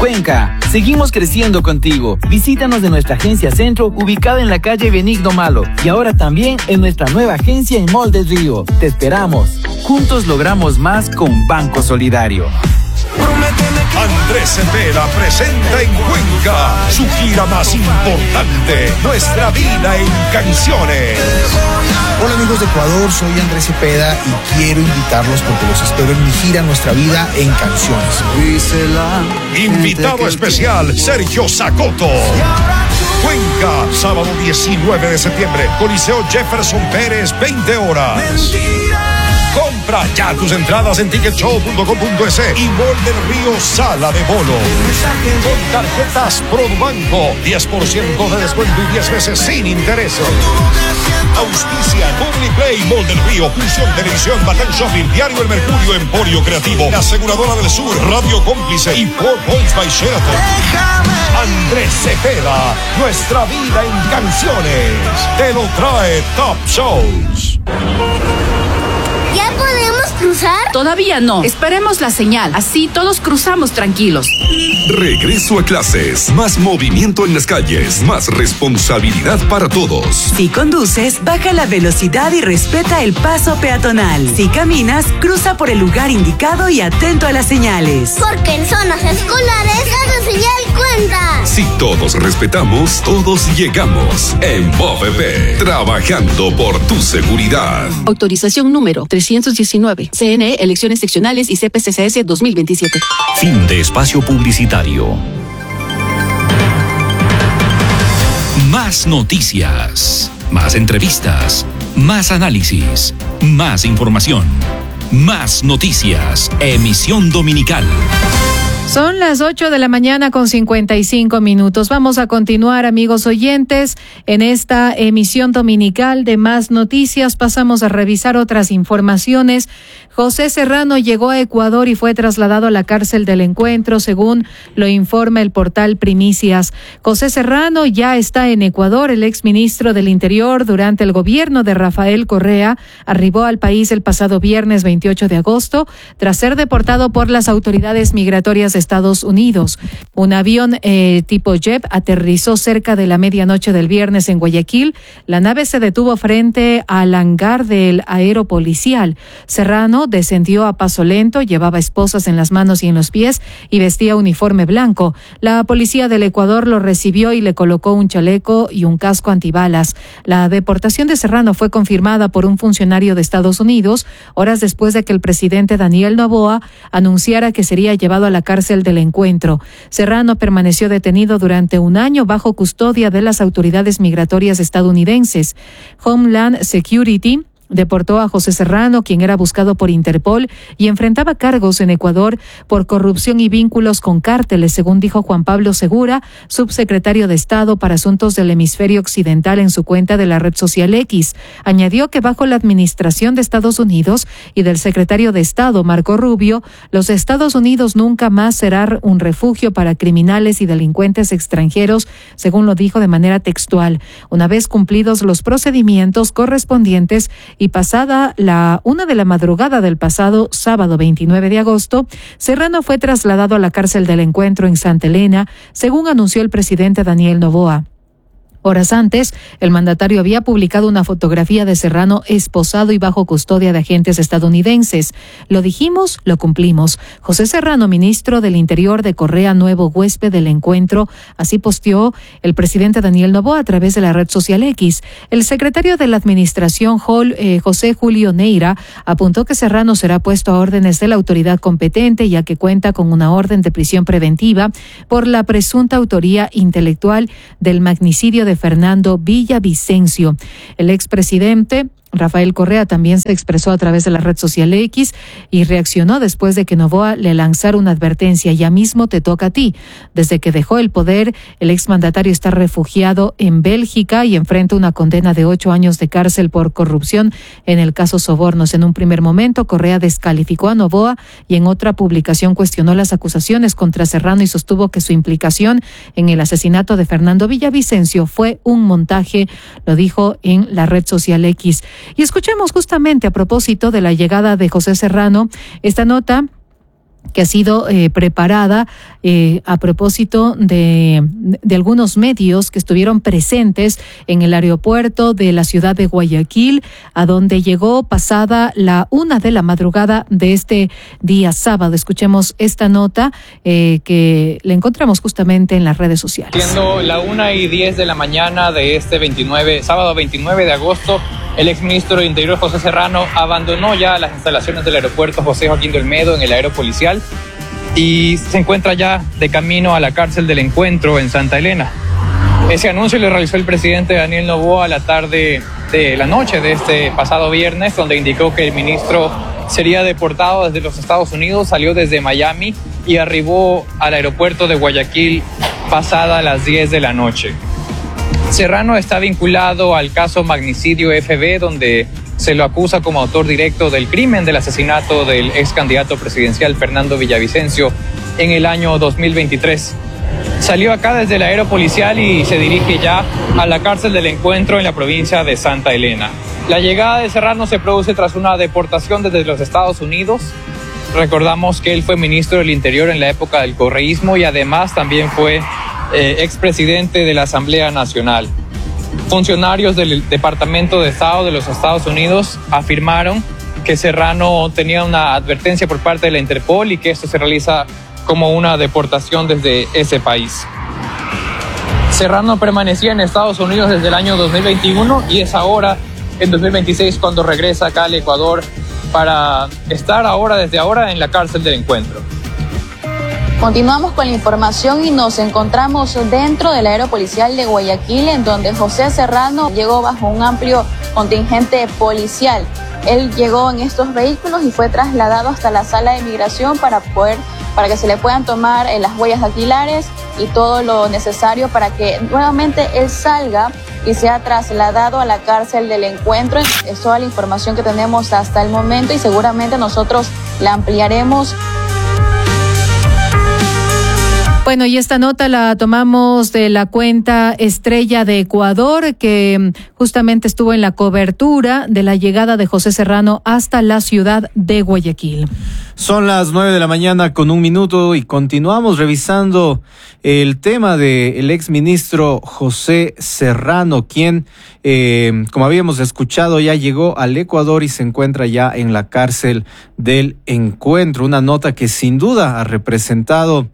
Cuenca, seguimos creciendo contigo. Visítanos en nuestra agencia Centro, ubicada en la calle Benigno Malo, y ahora también en nuestra nueva agencia en Mall del Río. Te esperamos. Juntos logramos más con Banco Solidario. Andrés Cepeda presenta en Cuenca su gira más importante, Nuestra Vida en Canciones. Hola amigos de Ecuador, soy Andrés Cepeda y quiero invitarlos porque los espero en mi gira Nuestra Vida en Canciones. Invitado especial, Sergio Zacoto. Cuenca, sábado 19 de septiembre, Coliseo Jefferson Pérez, 20 horas. Compra ya tus entradas en ticketshow.com.es y Mall del Río Sala de Bono. Con tarjetas Produbanco, 10% de descuento y 10 veces sin intereses. Auspicia Publiplay, Mall del Río, Fusión Televisión, Batán Shopping, Diario El Mercurio, Emporio Creativo, La Aseguradora del Sur, Radio Cómplice y 4 Points by Sheraton. Andrés Cepeda, Nuestra Vida en Canciones. Te lo trae Top Shows. ¿Ya podemos cruzar? Todavía no. Esperemos la señal. Así todos cruzamos tranquilos. Regreso a clases. Más movimiento en las calles. Más responsabilidad para todos. Si conduces, baja la velocidad y respeta el paso peatonal. Si caminas, cruza por el lugar indicado y atento a las señales. Porque en zonas escolares cada señal cuenta. Si todos respetamos, todos llegamos. En BOVP, trabajando por tu seguridad. Autorización número 319. CNE, elecciones seccionales y CPCCS 2027. Fin de espacio publicitario. Más noticias, más entrevistas, más análisis, más información, más noticias. Emisión dominical. Son las 8 de la mañana con 55 minutos. Vamos a continuar, amigos oyentes, en esta emisión dominical de Más Noticias. Pasamos a revisar otras informaciones. José Serrano llegó a Ecuador y fue trasladado a la cárcel del Encuentro, según lo informa el portal Primicias. José Serrano ya está en Ecuador. El exministro del Interior durante el gobierno de Rafael Correa arribó al país el pasado viernes 28 de agosto tras ser deportado por las autoridades migratorias de Estados Unidos. Un avión tipo jet aterrizó cerca de la medianoche del viernes en Guayaquil. La nave se detuvo frente al hangar del aeropolicial. Serrano descendió a paso lento, llevaba esposas en las manos y en los pies y vestía uniforme blanco. La policía del Ecuador lo recibió y le colocó un chaleco y un casco antibalas. La deportación de Serrano fue confirmada por un funcionario de Estados Unidos horas después de que el presidente Daniel Noboa anunciara que sería llevado a la cárcel del Encuentro. Serrano permaneció detenido durante un año bajo custodia de las autoridades migratorias estadounidenses. Homeland Security deportó a José Serrano, quien era buscado por Interpol y enfrentaba cargos en Ecuador por corrupción y vínculos con cárteles, según dijo Juan Pablo Segura, subsecretario de Estado para Asuntos del Hemisferio Occidental en su cuenta de la red social X. Añadió que bajo la administración de Estados Unidos y del secretario de Estado, Marco Rubio, los Estados Unidos nunca más serán un refugio para criminales y delincuentes extranjeros, según lo dijo de manera textual. Una vez cumplidos los procedimientos correspondientes y pasada la 1 de la madrugada del pasado sábado 29 de agosto, Serrano fue trasladado a la cárcel del Encuentro en Santa Elena, según anunció el presidente Daniel Noboa. Horas antes, el mandatario había publicado una fotografía de Serrano esposado y bajo custodia de agentes estadounidenses. Lo dijimos, lo cumplimos. José Serrano, ministro del Interior de Correa, nuevo huésped del Encuentro, así posteó el presidente Daniel Noboa a través de la red social X. El secretario de la administración, José Julio Neira, apuntó que Serrano será puesto a órdenes de la autoridad competente, ya que cuenta con una orden de prisión preventiva por la presunta autoría intelectual del magnicidio de Fernando Villavicencio. El expresidente Rafael Correa también se expresó a través de la red social X y reaccionó después de que Noboa le lanzara una advertencia: ya mismo te toca a ti. Desde que dejó el poder, el exmandatario está refugiado en Bélgica y enfrenta una condena de 8 años de cárcel por corrupción en el caso Sobornos. En un primer momento, Correa descalificó a Noboa y en otra publicación cuestionó las acusaciones contra Serrano y sostuvo que su implicación en el asesinato de Fernando Villavicencio fue un montaje, lo dijo en la red social X. Y escuchemos justamente a propósito de la llegada de José Serrano esta nota que ha sido preparada a propósito de algunos medios que estuvieron presentes en el aeropuerto de la ciudad de Guayaquil, a donde llegó pasada la 1 de la madrugada de este día sábado. Escuchemos esta nota que la encontramos justamente en las redes sociales. Siendo la 1:10 de la mañana de este sábado 29 de agosto, el exministro de Interior José Serrano abandonó ya las instalaciones del aeropuerto José Joaquín de Olmedo en el aeropolicial y se encuentra ya de camino a la cárcel del Encuentro en Santa Elena. Ese anuncio le realizó el presidente Daniel Noboa a la tarde de la noche de este pasado viernes, donde indicó que el ministro sería deportado desde los Estados Unidos, salió desde Miami y arribó al aeropuerto de Guayaquil pasada las 10 de la noche. Serrano está vinculado al caso Magnicidio FB, donde se lo acusa como autor directo del crimen del asesinato del ex candidato presidencial Fernando Villavicencio en el año 2023. Salió acá desde el aeropolicial y se dirige ya a la cárcel del Encuentro en la provincia de Santa Elena. La llegada de Serrano se produce tras una deportación desde los Estados Unidos. Recordamos que él fue ministro del Interior en la época del correísmo y además también fue expresidente de la Asamblea Nacional. Funcionarios del Departamento de Estado de los Estados Unidos afirmaron que Serrano tenía una advertencia por parte de la Interpol y que esto se realiza como una deportación desde ese país. Serrano permanecía en Estados Unidos desde el año 2021 y es ahora, en 2026, cuando regresa acá al Ecuador para estar desde ahora en la cárcel del Encuentro. Continuamos con la información y nos encontramos dentro del aeropolicial de Guayaquil, en donde José Serrano llegó bajo un amplio contingente policial. Él llegó en estos vehículos y fue trasladado hasta la sala de migración para que se le puedan tomar las huellas dactilares y todo lo necesario para que nuevamente él salga y sea trasladado a la cárcel del Encuentro. Es toda la información que tenemos hasta el momento y seguramente nosotros la ampliaremos. Bueno, y esta nota la tomamos de la cuenta Estrella de Ecuador, que justamente estuvo en la cobertura de la llegada de José Serrano hasta la ciudad de Guayaquil. Son las 9:01 y continuamos revisando el tema del exministro José Serrano, quien, como habíamos escuchado, ya llegó al Ecuador y se encuentra ya en la cárcel del Encuentro. Una nota que sin duda ha representado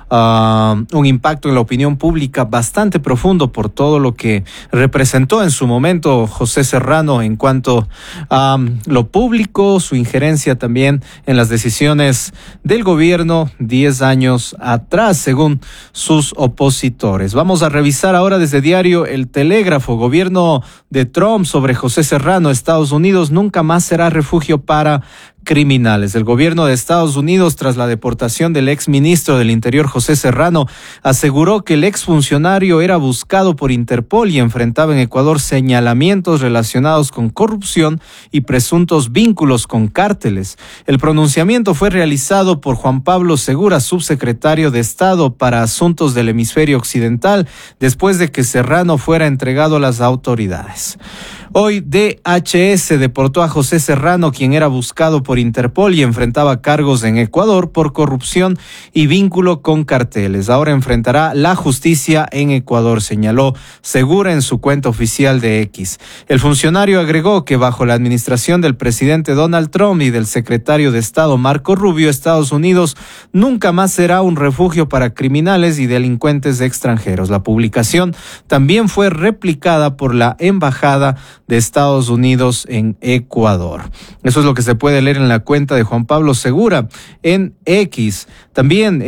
un impacto en la opinión pública bastante profundo por todo lo que representó en su momento José Serrano en cuanto a lo público, su injerencia también en las decisiones del gobierno 10 años atrás, según sus opositores. Vamos a revisar ahora desde diario El Telégrafo. Gobierno de Trump sobre José Serrano. Estados Unidos nunca más será refugio para criminales. El gobierno de Estados Unidos, tras la deportación del exministro del Interior José Serrano, aseguró que el exfuncionario era buscado por Interpol y enfrentaba en Ecuador señalamientos relacionados con corrupción y presuntos vínculos con cárteles. El pronunciamiento fue realizado por Juan Pablo Segura, subsecretario de Estado para Asuntos del Hemisferio Occidental, después de que Serrano fuera entregado a las autoridades. Hoy DHS deportó a José Serrano, quien era buscado por Interpol y enfrentaba cargos en Ecuador por corrupción y vínculo con carteles. Ahora enfrentará la justicia en Ecuador, señaló Segura en su cuenta oficial de X. El funcionario agregó que bajo la administración del presidente Donald Trump y del secretario de Estado Marco Rubio, Estados Unidos nunca más será un refugio para criminales y delincuentes extranjeros. La publicación también fue replicada por la embajada de Estados Unidos en Ecuador. Eso es lo que se puede leer en la cuenta de Juan Pablo Segura en X. También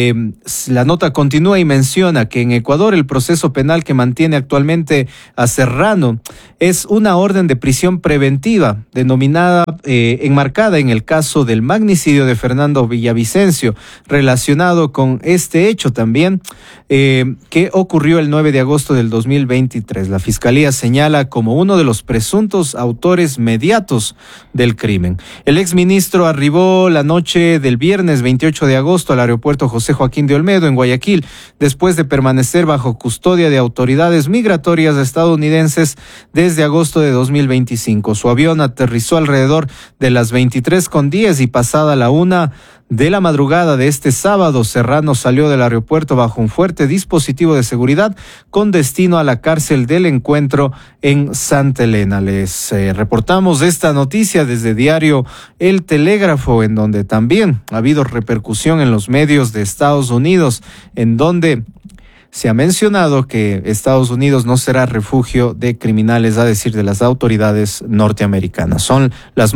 la nota continúa y menciona que en Ecuador el proceso penal que mantiene actualmente a Serrano es una orden de prisión preventiva denominada, enmarcada en el caso del magnicidio de Fernando Villavicencio, relacionado con este hecho también que ocurrió el 9 de agosto del 2023. La Fiscalía señala como uno de los presuntos autores mediatos del crimen. El exministro arribó la noche del viernes 28 de agosto al aeropuerto José Joaquín de Olmedo en Guayaquil, después de permanecer bajo custodia de autoridades migratorias estadounidenses desde agosto de 2025. Su avión aterrizó alrededor de las 23:10 y pasada la 1 de la madrugada de este sábado, Serrano salió del aeropuerto bajo un fuerte dispositivo de seguridad con destino a la cárcel del Encuentro en Santa Elena. Les reportamos esta noticia desde diario El Telégrafo, en donde también ha habido repercusión en los medios de Estados Unidos, en donde se ha mencionado que Estados Unidos no será refugio de criminales, a decir de las autoridades norteamericanas. Son las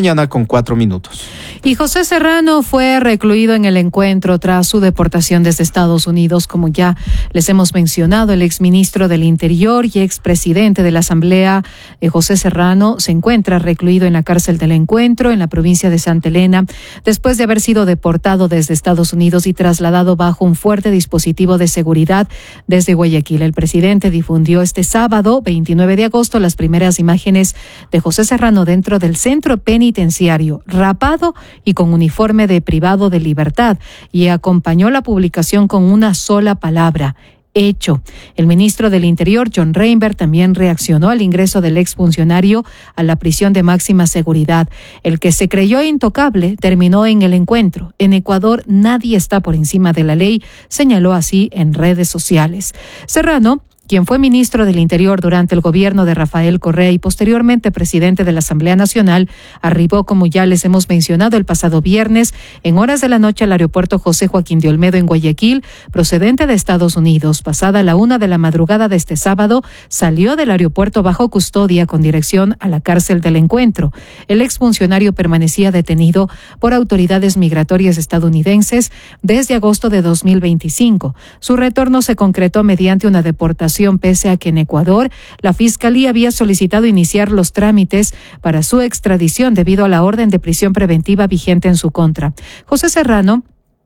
9:04 a.m. Y José Serrano fue recluido en el Encuentro tras su deportación desde Estados Unidos. Como ya les hemos mencionado, el exministro del Interior y expresidente de la Asamblea, José Serrano, se encuentra recluido en la cárcel del Encuentro en la provincia de Santa Elena, después de haber sido deportado desde Estados Unidos y trasladado bajo un fuerte dispositivo de seguridad desde Guayaquil. El presidente difundió este sábado, 29 de agosto, las primeras imágenes de José Serrano dentro del centro penitenciario, rapado y con uniforme de privado de libertad, y acompañó la publicación con una sola palabra: hecho. El ministro del Interior, John Reinberg, también reaccionó al ingreso del exfuncionario a la prisión de máxima seguridad. El que se creyó intocable terminó en el Encuentro. En Ecuador nadie está por encima de la ley, señaló así en redes sociales. Serrano, quien fue ministro del Interior durante el gobierno de Rafael Correa y posteriormente presidente de la Asamblea Nacional, arribó, como ya les hemos mencionado, el pasado viernes en horas de la noche al aeropuerto José Joaquín de Olmedo en Guayaquil, procedente de Estados Unidos. Pasada la 1 de la madrugada de este sábado, salió del aeropuerto bajo custodia con dirección a la cárcel del Encuentro. El exfuncionario permanecía detenido por autoridades migratorias estadounidenses desde agosto de 2025. Su retorno se concretó mediante una deportación, pese a que en Ecuador la Fiscalía había solicitado iniciar los trámites para su extradición debido a la orden de prisión preventiva vigente en su contra. José Serrano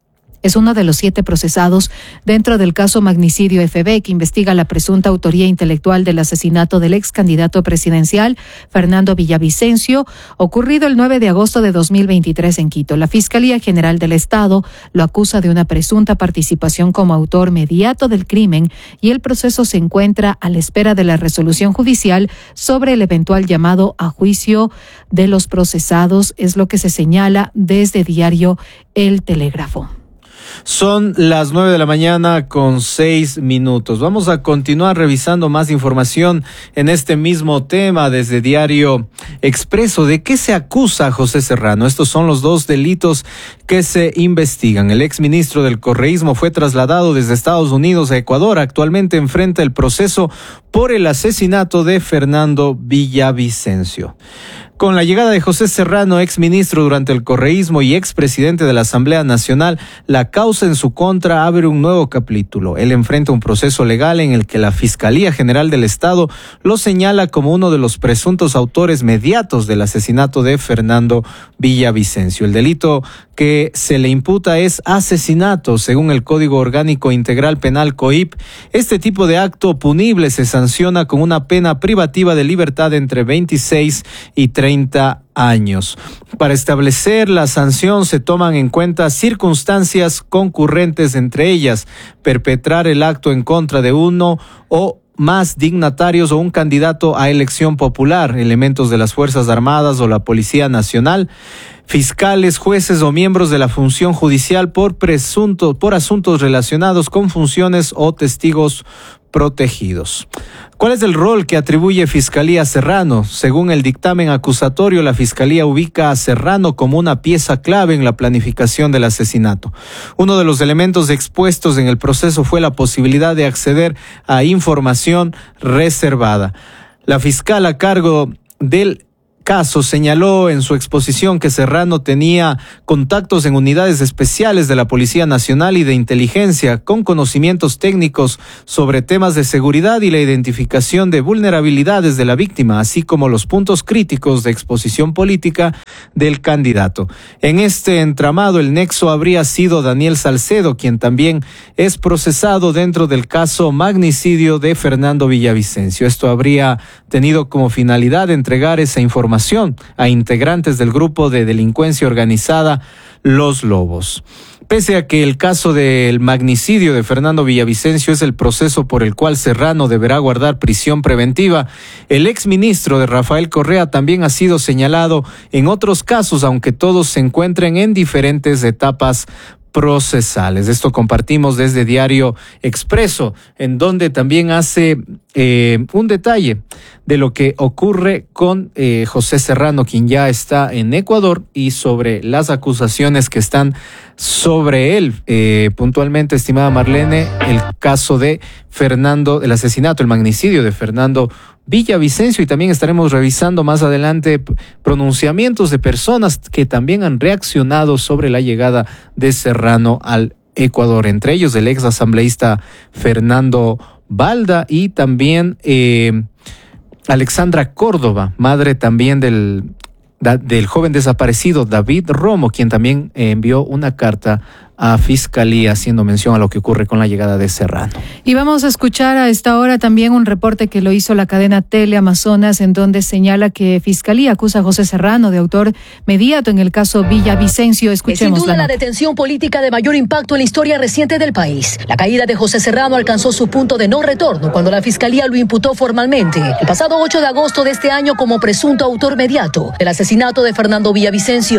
es uno de los 7 procesados dentro del caso Magnicidio FB, que investiga la presunta autoría intelectual del asesinato del ex candidato presidencial Fernando Villavicencio, ocurrido el 9 de agosto de 2023 en Quito. La Fiscalía General del Estado lo acusa de una presunta participación como autor mediato del crimen, y el proceso se encuentra a la espera de la resolución judicial sobre el eventual llamado a juicio de los procesados, es lo que se señala desde diario El Telégrafo. Son las 9:06 a.m. Vamos a continuar revisando más información en este mismo tema desde Diario Expreso. ¿De qué se acusa a José Serrano? Estos son los 2 delitos que se investigan. El exministro del correísmo fue trasladado desde Estados Unidos a Ecuador. Actualmente enfrenta el proceso por el asesinato de Fernando Villavicencio. Con la llegada de José Serrano, exministro durante el correísmo y expresidente de la Asamblea Nacional, la causa en su contra abre un nuevo capítulo. Él enfrenta un proceso legal en el que la Fiscalía General del Estado lo señala como uno de los presuntos autores mediatos del asesinato de Fernando Villavicencio. El delito que se le imputa es asesinato, según el Código Orgánico Integral Penal COIP. Este tipo de acto punible se sanciona con una pena privativa de libertad entre 26 y 30 años. Para establecer la sanción se toman en cuenta circunstancias concurrentes, entre ellas perpetrar el acto en contra de uno o más dignatarios o un candidato a elección popular, elementos de las Fuerzas Armadas o la Policía Nacional, fiscales, jueces o miembros de la función judicial por asuntos relacionados con funciones o testigos protegidos. ¿Cuál es el rol que atribuye Fiscalía a Serrano? Según el dictamen acusatorio, la Fiscalía ubica a Serrano como una pieza clave en la planificación del asesinato. Uno de los elementos expuestos en el proceso fue la posibilidad de acceder a información reservada. La fiscal a cargo del caso señaló en su exposición que Serrano tenía contactos en unidades especiales de la Policía Nacional y de Inteligencia con conocimientos técnicos sobre temas de seguridad y la identificación de vulnerabilidades de la víctima, así como los puntos críticos de exposición política del candidato. En este entramado, el nexo habría sido Daniel Salcedo, quien también es procesado dentro del caso Magnicidio de Fernando Villavicencio. Esto habría tenido como finalidad entregar esa información a integrantes del grupo de delincuencia organizada Los Lobos. Pese a que el caso del magnicidio de Fernando Villavicencio es el proceso por el cual Serrano deberá guardar prisión preventiva, el exministro de Rafael Correa también ha sido señalado en otros casos, aunque todos se encuentren en diferentes etapas procesales. Esto compartimos desde Diario Expreso, en donde también hace un detalle de lo que ocurre con José Serrano, quien ya está en Ecuador, y sobre las acusaciones que están sobre él. Puntualmente, estimada Marlene, el caso de Fernando, el asesinato, el magnicidio de Fernando Villavicencio, y también estaremos revisando más adelante pronunciamientos de personas que también han reaccionado sobre la llegada de Serrano al Ecuador, entre ellos el ex asambleísta Fernando Balda y también Alexandra Córdoba, madre también del joven desaparecido David Romo, quien también envió una carta a Fiscalía haciendo mención a lo que ocurre con la llegada de Serrano. Y vamos a escuchar a esta hora también un reporte que lo hizo la cadena Teleamazonas, en donde señala que Fiscalía acusa a José Serrano de autor mediato en el caso Villavicencio. Escuchemos. Sin duda la detención política de mayor impacto en la historia reciente del país. La caída de José Serrano alcanzó su punto de no retorno cuando la Fiscalía lo imputó formalmente el pasado 8 de agosto de este año como presunto autor mediato del asesinato de Fernando Villavicencio.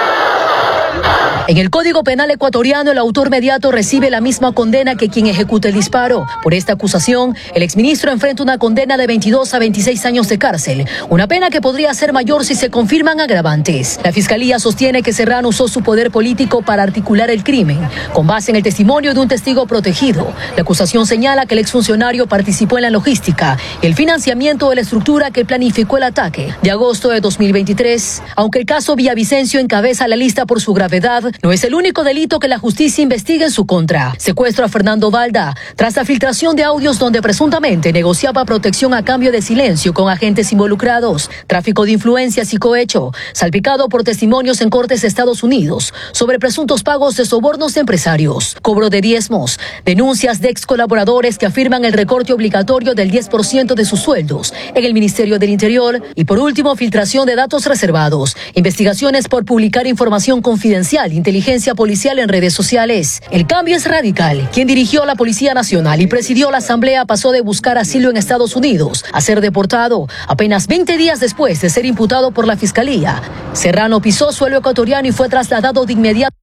En el Código Penal ecuatoriano, el autor mediato recibe la misma condena que quien ejecuta el disparo. Por esta acusación, el exministro enfrenta una condena de 22 a 26 años de cárcel, una pena que podría ser mayor si se confirman agravantes. La Fiscalía sostiene que Serrano usó su poder político para articular el crimen, con base en el testimonio de un testigo protegido. La acusación señala que el exfuncionario participó en la logística y el financiamiento de la estructura que planificó el ataque de agosto de 2023. Aunque el caso Villavicencio encabeza la lista por su gravedad, no es el único delito que la justicia investiga en su contra. Secuestro a Fernando Balda tras la filtración de audios donde presuntamente negociaba protección a cambio de silencio con agentes involucrados. Tráfico de influencias y cohecho, salpicado por testimonios en cortes de Estados Unidos sobre presuntos pagos de sobornos de empresarios. Cobro de diezmos, denuncias de ex colaboradores que afirman el recorte obligatorio del 10% de sus sueldos en el Ministerio del Interior. Y por último, filtración de datos reservados, investigaciones por publicar información confidencial, inteligencia policial en redes sociales. El cambio es radical. Quien dirigió la Policía Nacional y presidió la Asamblea pasó de buscar asilo en Estados Unidos a ser deportado apenas 20 días después de ser imputado por la Fiscalía. Serrano pisó suelo ecuatoriano y fue trasladado de inmediato.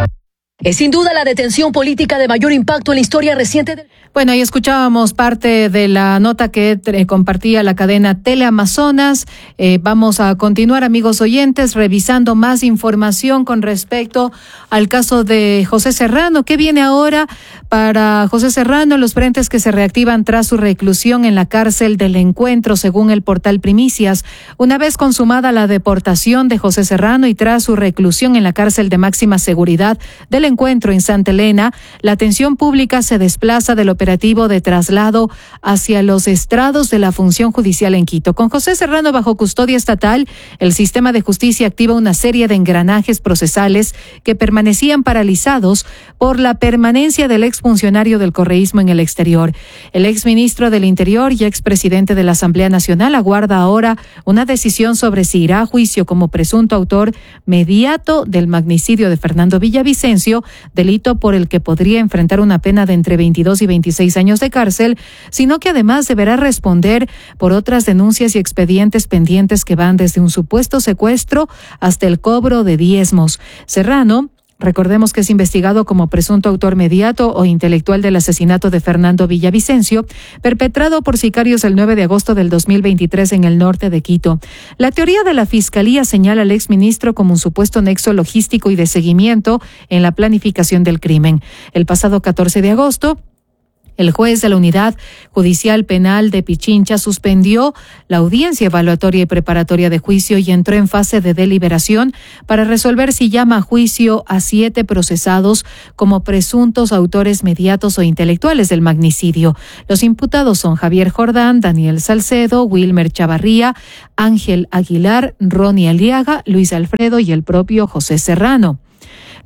Es sin duda la detención política de mayor impacto en la historia reciente del... Bueno, ahí escuchábamos parte de la nota que compartía la cadena Teleamazonas. Vamos a continuar, amigos oyentes, revisando más información con respecto al caso de José Serrano. ¿Qué viene ahora para José Serrano? Los frentes que se reactivan tras su reclusión en la cárcel del Encuentro, según el portal Primicias. Una vez consumada la deportación de José Serrano y tras su reclusión en la cárcel de máxima seguridad del Encuentro en Santa Elena, la atención pública se desplaza del operativo de traslado hacia los estrados de la función judicial en Quito. Con José Serrano bajo custodia estatal, el sistema de justicia activa una serie de engranajes procesales que permanecían paralizados por la permanencia del exfuncionario del correísmo en el exterior. El exministro del Interior y expresidente de la Asamblea Nacional aguarda ahora una decisión sobre si irá a juicio como presunto autor mediato del magnicidio de Fernando Villavicencio, delito por el que podría enfrentar una pena de entre 22 y 26 años de cárcel, sino que además deberá responder por otras denuncias y expedientes pendientes que van desde un supuesto secuestro hasta el cobro de diezmos. Serrano, recordemos que es investigado como presunto autor mediato o intelectual del asesinato de Fernando Villavicencio, perpetrado por sicarios el 9 de agosto del 2023 en el norte de Quito. La teoría de la Fiscalía señala al exministro como un supuesto nexo logístico y de seguimiento en la planificación del crimen. El pasado 14 de agosto, el juez de la Unidad Judicial Penal de Pichincha suspendió la audiencia evaluatoria y preparatoria de juicio y entró en fase de deliberación para resolver si llama a juicio a 7 procesados como presuntos autores mediatos o intelectuales del magnicidio. Los imputados son Javier Jordán, Daniel Salcedo, Wilmer Chavarría, Ángel Aguilar, Ronnie Aliaga, Luis Alfredo y el propio José Serrano.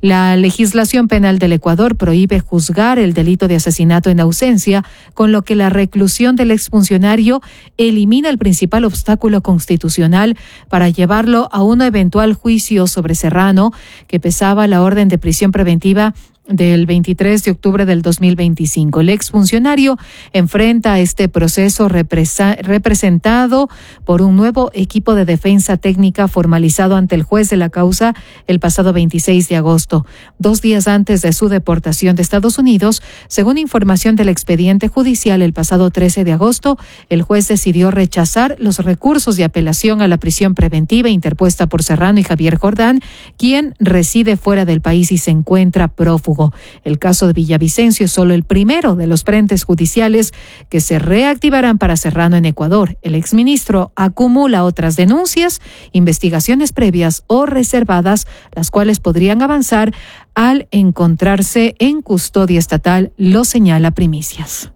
La legislación penal del Ecuador prohíbe juzgar el delito de asesinato en ausencia, con lo que la reclusión del exfuncionario elimina el principal obstáculo constitucional para llevarlo a un eventual juicio sobre Serrano, que pesaba la orden de prisión preventiva del 23 de octubre del 2025. El exfuncionario enfrenta este proceso representado por un nuevo equipo de defensa técnica formalizado ante el juez de la causa el pasado 26 de agosto, 2 días antes de su deportación de Estados Unidos. Según información del expediente judicial, el pasado 13 de agosto, el juez decidió rechazar los recursos de apelación a la prisión preventiva interpuesta por Serrano y Javier Jordán, quien reside fuera del país y se encuentra prófugo. El caso de Villavicencio es solo el primero de los frentes judiciales que se reactivarán para Serrano en Ecuador. El exministro acumula otras denuncias, investigaciones previas o reservadas, las cuales podrían avanzar al encontrarse en custodia estatal, lo señala Primicias.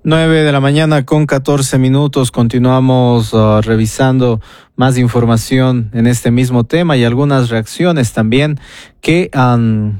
9:14 a.m. Continuamos revisando más información en este mismo tema y algunas reacciones también que han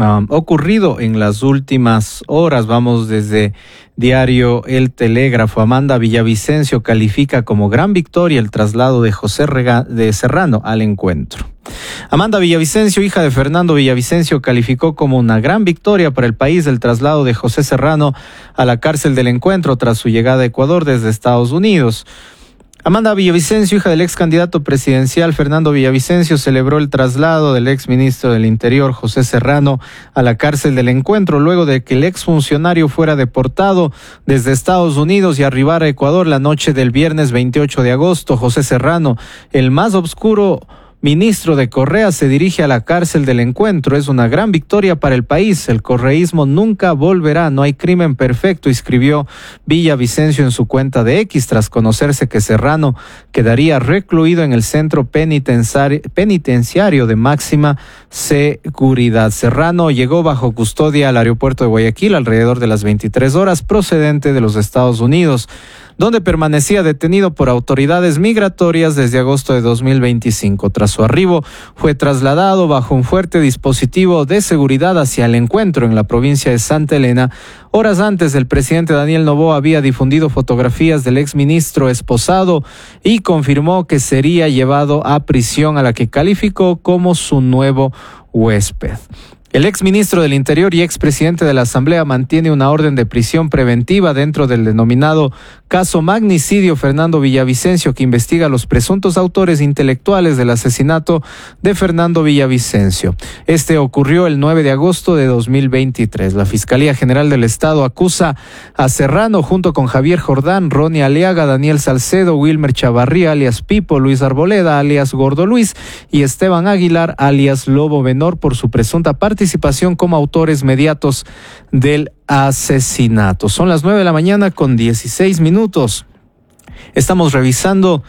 ocurrido en las últimas horas. Vamos desde diario El Telégrafo. Amanda Villavicencio califica como gran victoria el traslado de José Serrano al encuentro. Amanda Villavicencio, hija de Fernando Villavicencio, calificó como una gran victoria para el país el traslado de José Serrano a la cárcel del encuentro tras su llegada a Ecuador desde Estados Unidos. Amanda Villavicencio, hija del ex candidato presidencial Fernando Villavicencio, celebró el traslado del ex ministro del Interior José Serrano a la cárcel del encuentro luego de que el ex funcionario fuera deportado desde Estados Unidos y arribara a Ecuador la noche del viernes 28 de agosto. José Serrano, el más obscuro ministro de Correa, se dirige a la cárcel del encuentro. Es una gran victoria para el país. El correísmo nunca volverá. No hay crimen perfecto, escribió Villavicencio en su cuenta de X, tras conocerse que Serrano quedaría recluido en el centro penitenciario de máxima seguridad. Serrano llegó bajo custodia al aeropuerto de Guayaquil alrededor de las 23 horas, procedente de los Estados Unidos, donde permanecía detenido por autoridades migratorias desde agosto de 2025. Tras su arribo, fue trasladado bajo un fuerte dispositivo de seguridad hacia el encuentro en la provincia de Santa Elena. Horas antes, el presidente Daniel Noboa había difundido fotografías del exministro esposado y confirmó que sería llevado a prisión, a la que calificó como su nuevo huésped. El exministro del Interior y expresidente de la Asamblea mantiene una orden de prisión preventiva dentro del denominado caso magnicidio Fernando Villavicencio, que investiga a los presuntos autores intelectuales del asesinato de Fernando Villavicencio. Este ocurrió el 9 de agosto de 2023. La Fiscalía General del Estado acusa a Serrano junto con Javier Jordán, Ronnie Aliaga, Daniel Salcedo, Wilmer Chavarría, alias Pipo, Luis Arboleda, alias Gordo Luis, y Esteban Aguilar, alias Lobo Menor, por su presunta participación como autores mediatos del asesinato. Son las 9:16 a.m. Estamos revisando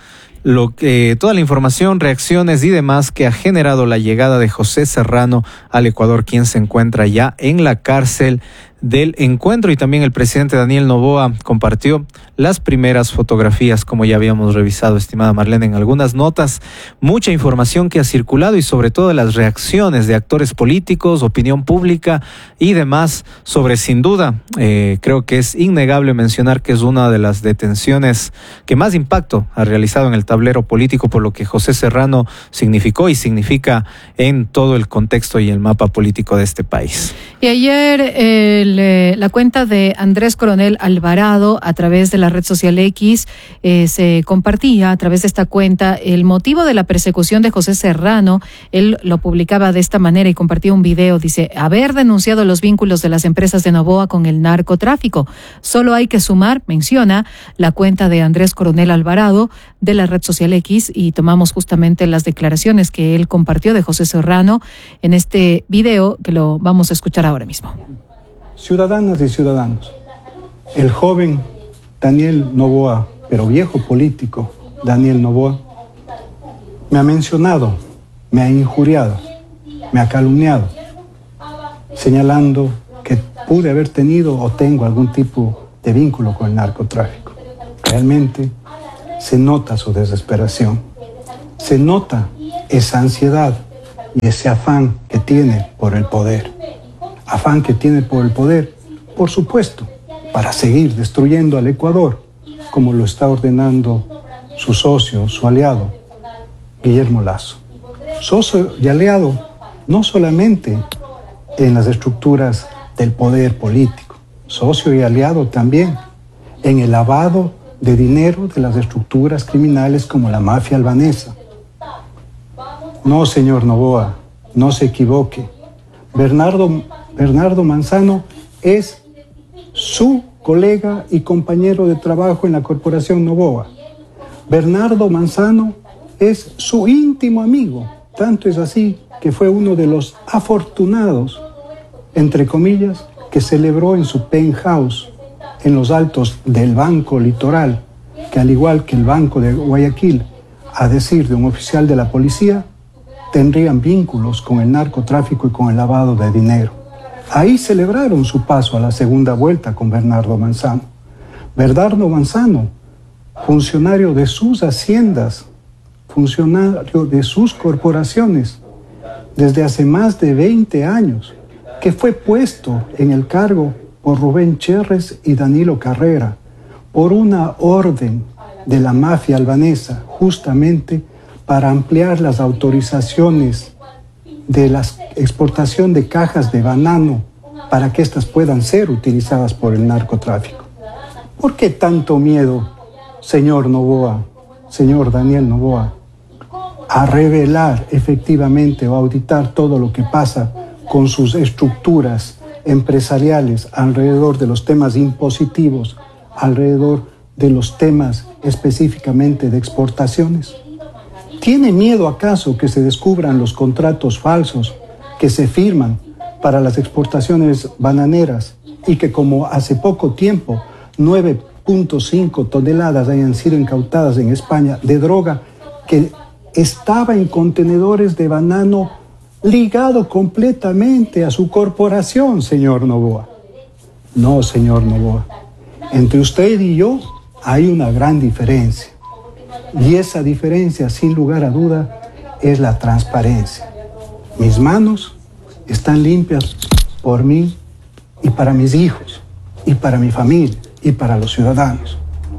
toda la información, reacciones y demás que ha generado la llegada de José Serrano al Ecuador, quien se encuentra ya en la cárcel del encuentro. Y también el presidente Daniel Noboa compartió las primeras fotografías, como ya habíamos revisado, estimada Marlene, en algunas notas. Mucha información que ha circulado y sobre todo las reacciones de actores políticos, opinión pública y demás sobre, sin duda, creo que es innegable mencionar que es una de las detenciones que más impacto ha realizado en el tablero político, por lo que José Serrano significó y significa en todo el contexto y el mapa político de este país. Y ayer la cuenta de Andrés Coronel Alvarado a través de la red social X se compartía a través de esta cuenta el motivo de la persecución de José Serrano. Él lo publicaba de esta manera y compartía un video. Dice: haber denunciado los vínculos de las empresas de Noboa con el narcotráfico. Solo hay que sumar, menciona la cuenta de Andrés Coronel Alvarado de la red social X, y tomamos justamente las declaraciones que él compartió de José Serrano en este video que lo vamos a escuchar ahora mismo. Ciudadanas y ciudadanos, el joven Daniel Noboa, pero viejo político Daniel Noboa, me ha mencionado, me ha injuriado, me ha calumniado, señalando que pude haber tenido o tengo algún tipo de vínculo con el narcotráfico. Realmente se nota su desesperación, se nota esa ansiedad y ese afán que tiene por el poder. afán que tiene por el poder, por supuesto, para seguir destruyendo al Ecuador, como lo está ordenando su socio, su aliado, Guillermo Lasso. Socio y aliado no solamente en las estructuras del poder político, socio y aliado también en el lavado de dinero de las estructuras criminales como la mafia albanesa. No, señor Noboa, no se equivoque. Bernardo Manzano es su colega y compañero de trabajo en la Corporación Noboa. Bernardo Manzano es su íntimo amigo. Tanto es así que fue uno de los afortunados, entre comillas, que celebró en su penthouse en los altos del Banco Litoral, que al igual que el Banco de Guayaquil, a decir de un oficial de la policía, tendrían vínculos con el narcotráfico y con el lavado de dinero. Ahí celebraron su paso a la segunda vuelta con Bernardo Manzano. Bernardo Manzano, funcionario de sus haciendas, funcionario de sus corporaciones, desde hace más de 20 años, que fue puesto en el cargo por Rubén Cherres y Danilo Carrera, por una orden de la mafia albanesa, justamente para ampliar las autorizaciones de la exportación de cajas de banano para que éstas puedan ser utilizadas por el narcotráfico. ¿Por qué tanto miedo, señor Noboa, señor Daniel Noboa, a revelar efectivamente o auditar todo lo que pasa con sus estructuras empresariales alrededor de los temas impositivos, alrededor de los temas específicamente de exportaciones? ¿Tiene miedo acaso que se descubran los contratos falsos que se firman para las exportaciones bananeras y que como hace poco tiempo 9.5 toneladas hayan sido incautadas en España de droga que estaba en contenedores de banano ligado completamente a su corporación, señor Noboa? No, señor Noboa. Entre usted y yo hay una gran diferencia. Y esa diferencia, sin lugar a duda, es la transparencia. Mis manos están limpias por mí y para mis hijos, y para mi familia, y para los ciudadanos.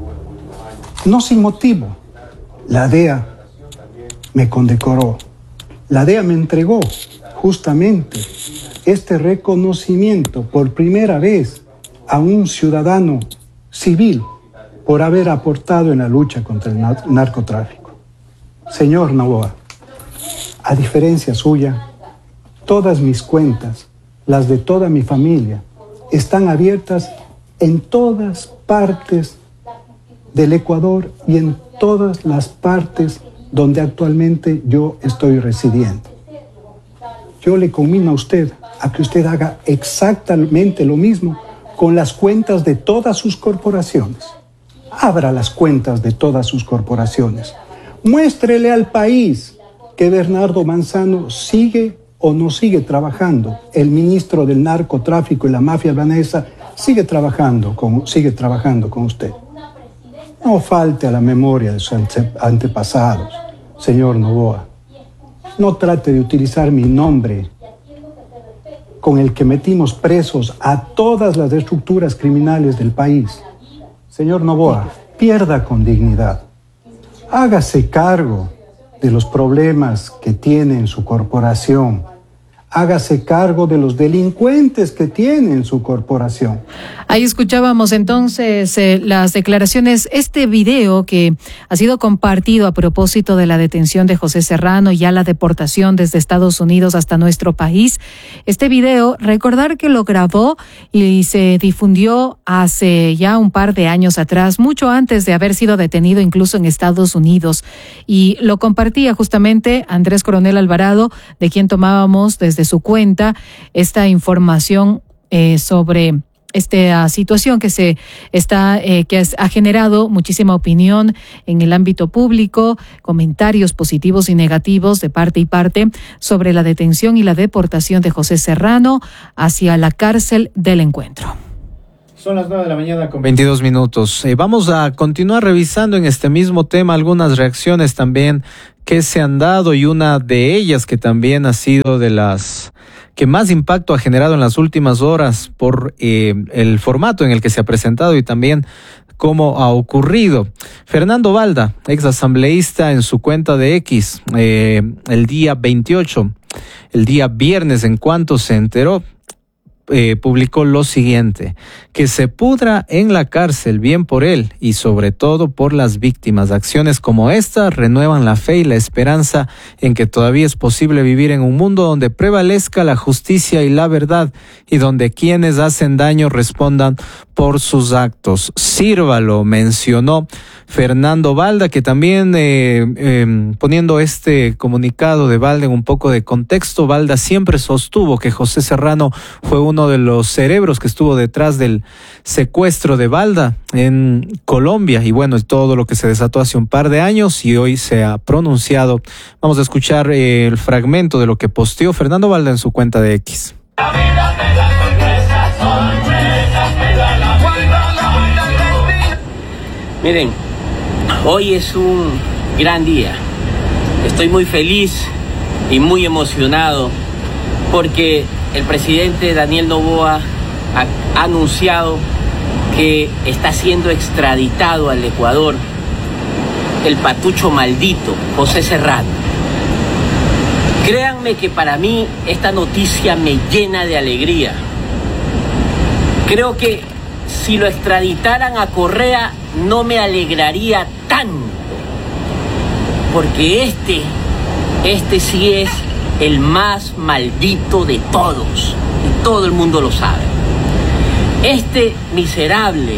No sin motivo, la DEA me condecoró. La DEA me entregó justamente este reconocimiento por primera vez a un ciudadano civil por haber aportado en la lucha contra el narcotráfico. Señor Noboa, a diferencia suya, todas mis cuentas, las de toda mi familia, están abiertas en todas partes del Ecuador y en todas las partes donde actualmente yo estoy residiendo. Yo le conmino a usted a que usted haga exactamente lo mismo con las cuentas de todas sus corporaciones. Abra las cuentas de todas sus corporaciones. Muéstrele al país que Bernardo Manzano sigue o no sigue trabajando. El ministro del narcotráfico y la mafia albanesa sigue trabajando con usted. No falte a la memoria de sus antepasados, señor Noboa. No trate de utilizar mi nombre con el que metimos presos a todas las estructuras criminales del país. Señor Noboa, pierda con dignidad. Hágase cargo de los problemas que tiene en su corporación. Hágase cargo de los delincuentes que tiene en su corporación. Ahí escuchábamos entonces las declaraciones, este video que ha sido compartido a propósito de la detención de José Serrano y ya la deportación desde Estados Unidos hasta nuestro país. Este video, recordar que lo grabó y se difundió hace ya un par de años atrás, mucho antes de haber sido detenido incluso en Estados Unidos. Y lo compartía justamente Andrés Coronel Alvarado, de quien tomábamos desde su cuenta esta información sobre esta situación que ha generado muchísima opinión en el ámbito público, comentarios positivos y negativos de parte y parte sobre la detención y la deportación de José Serrano hacia la cárcel del Encuentro. Son las 9 de la mañana con 22 minutos. Vamos a continuar revisando en este mismo tema algunas reacciones también que se han dado, y una de ellas que también ha sido de las que más impacto ha generado en las últimas horas por el formato en el que se ha presentado y también cómo ha ocurrido. Fernando Balda, ex asambleísta, en su cuenta de X, el día 28, el día viernes, en cuanto se enteró, publicó lo siguiente: que se pudra en la cárcel, bien por él y sobre todo por las víctimas. Acciones como esta renuevan la fe y la esperanza en que todavía es posible vivir en un mundo donde prevalezca la justicia y la verdad, y donde quienes hacen daño respondan por sus actos. Sírvalo, mencionó Fernando Balda, que también poniendo este comunicado de Balda en un poco de contexto, Balda siempre sostuvo que José Serrano fue uno de los cerebros que estuvo detrás del secuestro de Balda en Colombia, y bueno, es todo lo que se desató hace un par de años y hoy se ha pronunciado. Vamos a escuchar el fragmento de lo que posteó Fernando Balda en su cuenta de X. Miren, hoy es un gran día. Estoy muy feliz y muy emocionado porque el presidente Daniel Noboa ha anunciado que está siendo extraditado al Ecuador el patucho maldito José Serrano. Créanme que para mí esta noticia me llena de alegría. Creo que si lo extraditaran a Correa no me alegraría tanto, porque este sí es el más maldito de todos, y todo el mundo lo sabe. Este miserable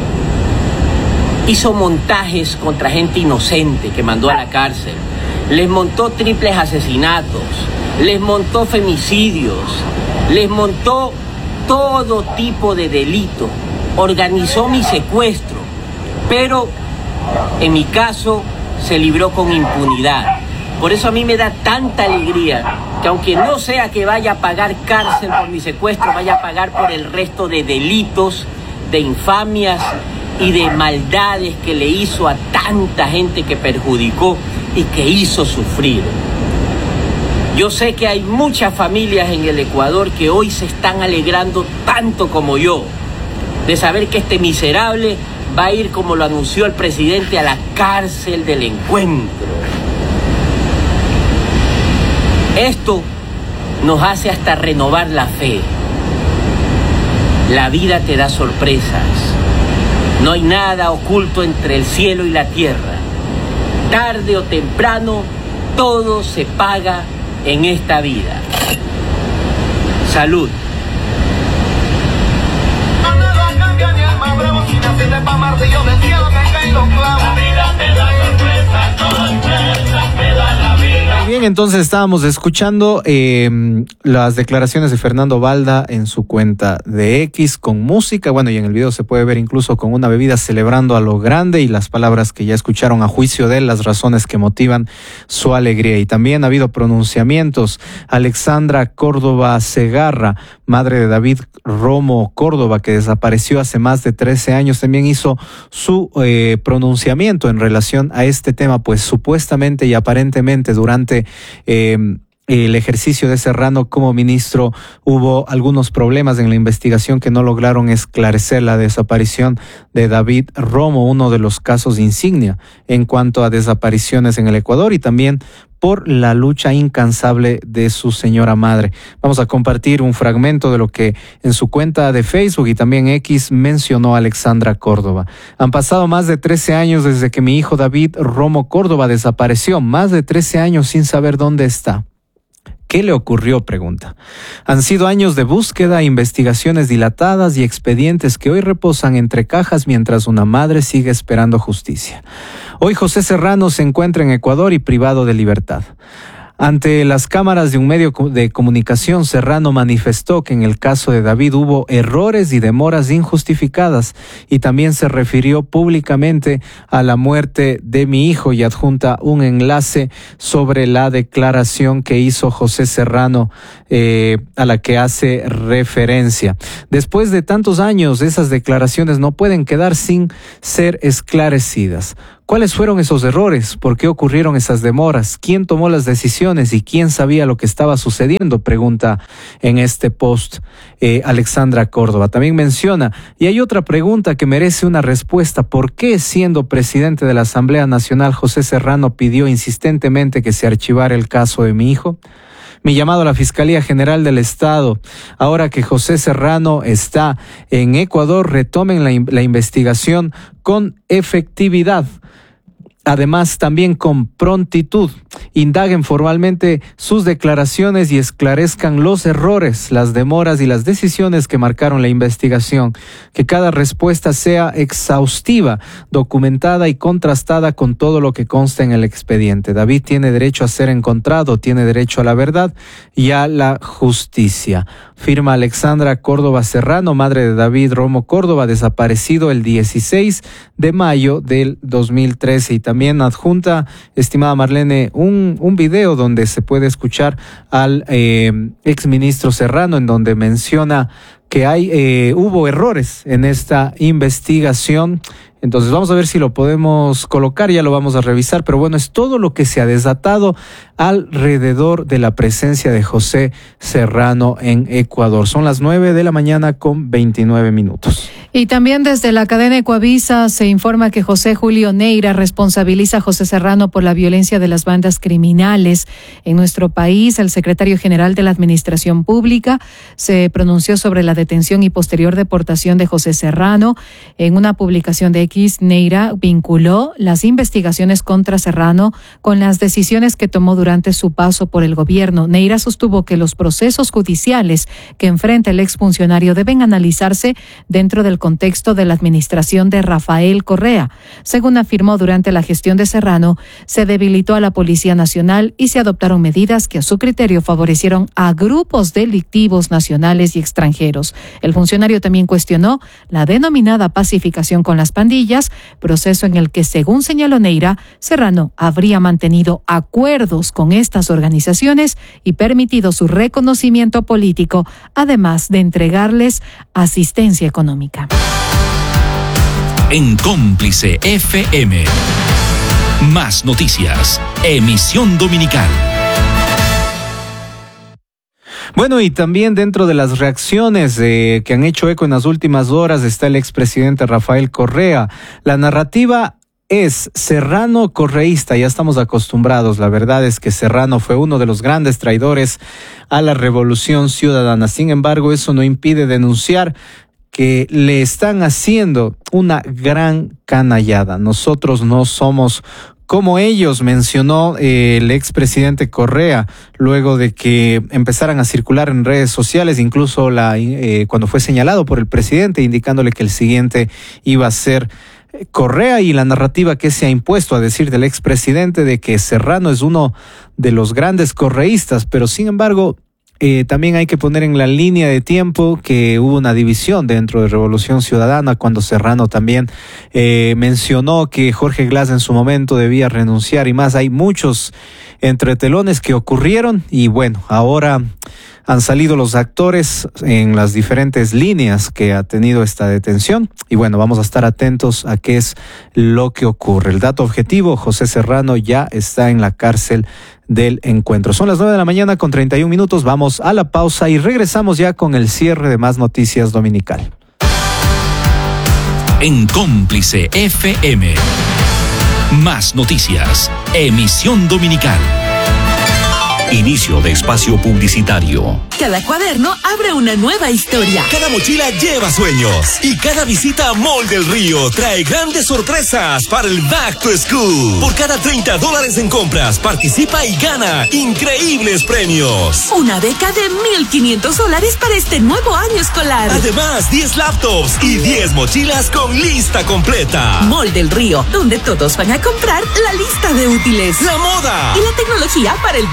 hizo montajes contra gente inocente que mandó a la cárcel, les montó triples asesinatos, les montó femicidios, les montó todo tipo de delito, organizó mi secuestro, pero en mi caso se libró con impunidad. Por eso a mí me da tanta alegría que aunque no sea que vaya a pagar cárcel por mi secuestro, vaya a pagar por el resto de delitos, de infamias y de maldades que le hizo a tanta gente que perjudicó y que hizo sufrir. Yo sé que hay muchas familias en el Ecuador que hoy se están alegrando tanto como yo de saber que este miserable va a ir, como lo anunció el presidente, a la cárcel del encuentro. Esto nos hace hasta renovar la fe. La vida te da sorpresas. No hay nada oculto entre el cielo y la tierra. Tarde o temprano, todo se paga en esta vida. Salud. Bien, entonces estábamos escuchando las declaraciones de Fernando Balda en su cuenta de X con música, bueno, y en el video se puede ver incluso con una bebida celebrando a lo grande, y las palabras que ya escucharon a juicio de él, las razones que motivan su alegría. Y también ha habido pronunciamientos. Alexandra Córdoba Segarra, madre de David Romo Córdoba, que desapareció hace más de 13 años, también hizo su pronunciamiento en relación a este tema, pues supuestamente y aparentemente durante el ejercicio de Serrano como ministro hubo algunos problemas en la investigación que no lograron esclarecer la desaparición de David Romo, uno de los casos insignia en cuanto a desapariciones en el Ecuador, y también por la lucha incansable de su señora madre. Vamos a compartir un fragmento de lo que en su cuenta de Facebook y también X mencionó Alexandra Córdoba. Han pasado más de 13 años desde que mi hijo David Romo Córdoba desapareció, más de 13 años sin saber dónde está. ¿Qué le ocurrió?, pregunta. Han sido años de búsqueda, investigaciones dilatadas y expedientes que hoy reposan entre cajas mientras una madre sigue esperando justicia. Hoy José Serrano se encuentra en Ecuador y privado de libertad. Ante las cámaras de un medio de comunicación, Serrano manifestó que en el caso de David hubo errores y demoras injustificadas y también se refirió públicamente a la muerte de mi hijo y adjunta un enlace sobre la declaración que hizo José Serrano a la que hace referencia. Después de tantos años, esas declaraciones no pueden quedar sin ser esclarecidas. ¿Cuáles fueron esos errores? ¿Por qué ocurrieron esas demoras? ¿Quién tomó las decisiones y quién sabía lo que estaba sucediendo? Pregunta en este post Alexandra Córdoba. También menciona, y hay otra pregunta que merece una respuesta: ¿por qué, siendo presidente de la Asamblea Nacional, José Serrano pidió insistentemente que se archivara el caso de mi hijo? Mi llamado a la Fiscalía General del Estado, ahora que José Serrano está en Ecuador, retomen la investigación con efectividad. Además, también con prontitud, indaguen formalmente sus declaraciones y esclarezcan los errores, las demoras y las decisiones que marcaron la investigación. Que cada respuesta sea exhaustiva, documentada y contrastada con todo lo que consta en el expediente. David tiene derecho a ser encontrado, tiene derecho a la verdad y a la justicia. Firma Alexandra Córdoba Serrano, madre de David Romo Córdoba, desaparecido el 16 de mayo del 2013. Y también adjunta, estimada Marlene, un video donde se puede escuchar al exministro Serrano, en donde menciona que hubo errores en esta investigación. Entonces vamos a ver si lo podemos colocar, ya lo vamos a revisar, pero bueno, es todo lo que se ha desatado alrededor de la presencia de José Serrano en Ecuador. Son las 9:29 a.m. Y también desde la cadena Ecuavisa se informa que José Julio Neira responsabiliza a José Serrano por la violencia de las bandas criminales en nuestro país. El secretario general de la Administración Pública se pronunció sobre la detención y posterior deportación de José Serrano. En una publicación de X, Neira vinculó las investigaciones contra Serrano con las decisiones que tomó durante su paso por el gobierno. Neira sostuvo que los procesos judiciales que enfrenta el exfuncionario deben analizarse dentro del contexto de la administración de Rafael Correa. Según afirmó, durante la gestión de Serrano se debilitó a la Policía Nacional y se adoptaron medidas que a su criterio favorecieron a grupos delictivos nacionales y extranjeros. El funcionario también cuestionó la denominada pacificación con las pandillas, proceso en el que, según señaló Neira, Serrano habría mantenido acuerdos con estas organizaciones y permitido su reconocimiento político, además de entregarles asistencia económica. En Cómplice FM. Más noticias. Emisión dominical. Bueno, y también dentro de las reacciones que han hecho eco en las últimas horas está el expresidente Rafael Correa. La narrativa es Serrano correísta, ya estamos acostumbrados. La verdad es que Serrano fue uno de los grandes traidores a la Revolución Ciudadana. Sin embargo, eso no impide denunciar que le están haciendo una gran canallada. Nosotros no somos como ellos, mencionó el expresidente Correa, luego de que empezaran a circular en redes sociales, incluso cuando fue señalado por el presidente, indicándole que el siguiente iba a ser Correa, y la narrativa que se ha impuesto a decir del expresidente de que Serrano es uno de los grandes correístas, pero sin embargo también hay que poner en la línea de tiempo que hubo una división dentro de Revolución Ciudadana cuando Serrano también mencionó que Jorge Glass en su momento debía renunciar y más. Hay muchos entretelones que ocurrieron y bueno, ahora han salido los actores en las diferentes líneas que ha tenido esta detención y bueno, vamos a estar atentos a qué es lo que ocurre. El dato objetivo, José Serrano ya está en la cárcel del Encuentro. Son las 9:31 a.m. Vamos a la pausa y regresamos ya con el cierre de Más Noticias Dominical. En Cómplice FM. Más noticias. Emisión dominical. Inicio de espacio publicitario. Cada cuaderno abre una nueva historia. Cada mochila lleva sueños. Y cada visita a Mall del Río trae grandes sorpresas para el Back to School. Por cada $30 en compras, participa y gana increíbles premios. Una beca de $1,500 para este nuevo año escolar. Además, 10 laptops y 10 mochilas con lista completa. Mall del Río, donde todos van a comprar la lista de útiles. La moda y la tecnología para el Back to School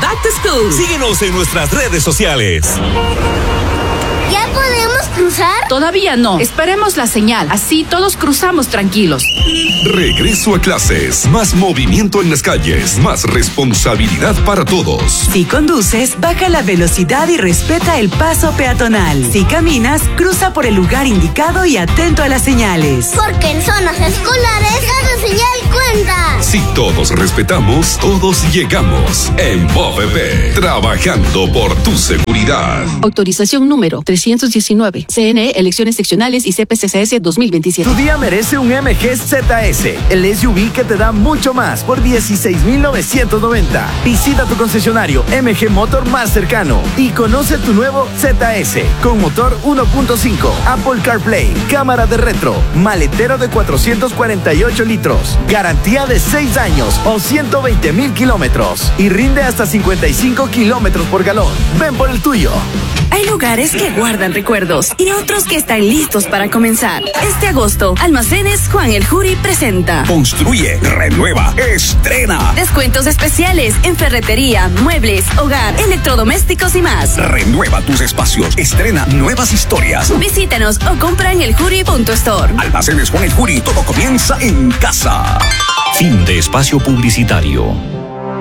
tú. Síguenos en nuestras redes sociales. ¿Ya podemos cruzar? Todavía no. Esperemos la señal. Así todos cruzamos tranquilos. Regreso a clases. Más movimiento en las calles. Más responsabilidad para todos. Si conduces, baja la velocidad y respeta el paso peatonal. Si caminas, cruza por el lugar indicado y atento a las señales. Porque en zonas escolares cada señal cuenta. Si todos respetamos, todos llegamos. En VoVP, trabajando por tu seguridad. Autorización número 319. CNE, elecciones seccionales y CPCCS 2027. Tu día merece un MG ZS, el SUV que te da mucho más por 16,990. Visita tu concesionario MG Motor más cercano y conoce tu nuevo ZS con motor 1.5, Apple CarPlay, cámara de retro, maletero de 448 litros, garantía de 6 años o 120,000 kilómetros y rinde hasta 55 kilómetros por galón. Ven por el tuyo. Hay lugares que guardan recuerdos y otros que están listos para comenzar. Este agosto, Almacenes Juan el Juri presenta Construye, renueva, estrena. descuentos especiales en ferretería, muebles, hogar, electrodomésticos y más. Renueva tus espacios, estrena nuevas historias. Visítanos o compra en eljuri.store. Almacenes Juan el Juri, todo comienza en casa. Fin de espacio publicitario.